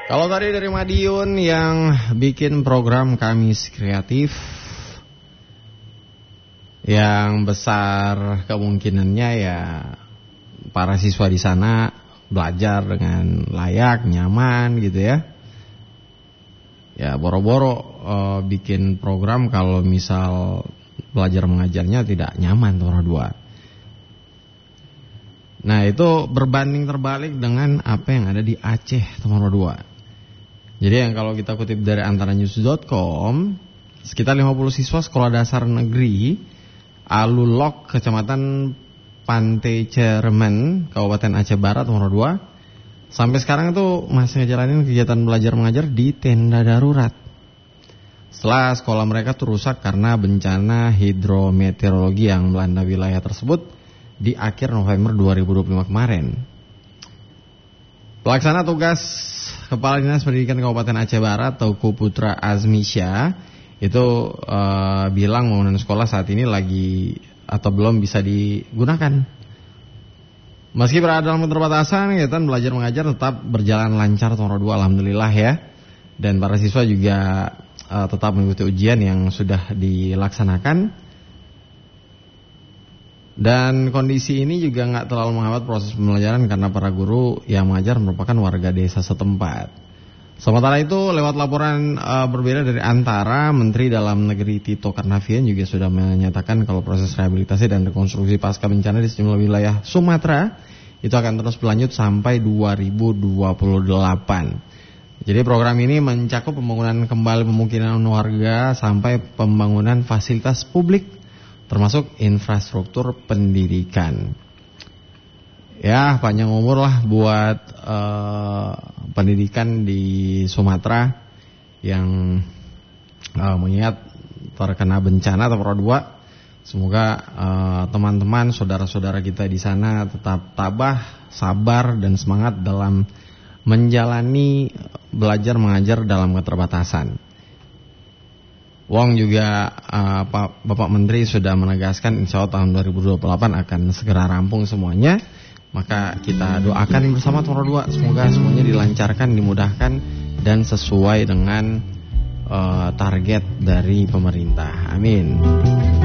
Kalau tadi dari Madiun yang bikin program Kamis Kreatif, yang besar kemungkinannya ya para siswa di sana belajar dengan layak, nyaman gitu ya. Ya boro-boro bikin program kalau misal belajar mengajarnya tidak nyaman nomor 2. Nah itu berbanding terbalik dengan apa yang ada di Aceh nomor 2. Jadi yang kalau kita kutip dari antaranews.com, sekitar 50 siswa sekolah dasar negeri Alulok, Kecamatan Pantai Cermen, Kabupaten Aceh Barat nomor 2, sampai sekarang itu masih ngejalanin kegiatan belajar mengajar di tenda darurat. Setelah sekolah mereka tuh rusak karena bencana hidrometeorologi yang melanda wilayah tersebut di akhir November 2025 kemarin. Pelaksana tugas Kepala Dinas Pendidikan Kabupaten Aceh Barat, Teuku Putra Azmisya, itu bilang bangunan sekolah saat ini lagi atau belum bisa digunakan. Meski berada dalam keterbatasan, kegiatan belajar mengajar tetap berjalan lancar nomor 2, alhamdulillah ya. Dan para siswa juga tetap mengikuti ujian yang sudah dilaksanakan. Dan kondisi ini juga nggak terlalu menghambat proses pembelajaran karena para guru yang mengajar merupakan warga desa setempat. Sementara itu, lewat laporan berbeda dari Antara, Menteri Dalam Negeri Tito Karnavian juga sudah menyatakan kalau proses rehabilitasi dan rekonstruksi pasca bencana di sejumlah wilayah Sumatera itu akan terus berlanjut sampai 2028. Jadi program ini mencakup pembangunan kembali pemukiman warga sampai pembangunan fasilitas publik, termasuk infrastruktur pendidikan. Ya, panjang umur lah buat pendidikan di Sumatera yang mengingat terkena bencana nomor 2. Semoga teman-teman, saudara-saudara kita di sana tetap tabah, sabar dan semangat dalam menjalani belajar mengajar dalam keterbatasan. Wong juga Bapak Menteri sudah menegaskan insya Allah tahun 2028 akan segera rampung semuanya. Maka kita doakan bersama nomor 2, semoga semuanya dilancarkan, dimudahkan dan sesuai dengan target dari pemerintah. Amin.